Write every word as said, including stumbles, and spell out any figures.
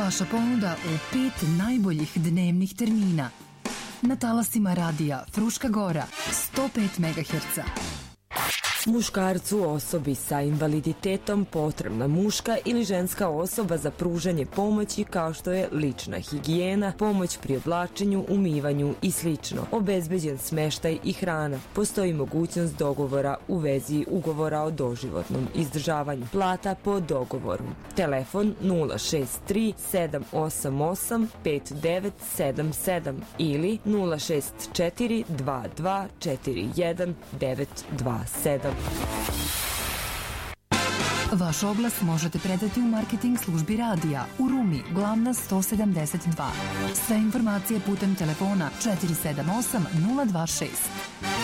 Vaša ponuda u pet najboljih dnevnih termina. Na talasima radija Fruška Gora, sto pet megaherca. Muškarcu, osobi sa invaliditetom, potrebna muška ili ženska osoba za pružanje pomoći kao što je lična higijena, pomoć pri oblačenju, umivanju i slično. Obezbeđen smeštaj i hrana. Postoji mogućnost dogovora u vezi ugovora o doživotnom izdržavanju. Plata po dogovoru. Telefon nula šest tri sedam osam osam pet devet sedam sedam ili nula šest četiri dva dva četiri jedan devet dva sedam. Vaš oglas možete predati u marketing službi radija u Rumi, Glavna sto sedamdeset dva. Sve informacije putem telefona četiri sedam osam nula dva šest.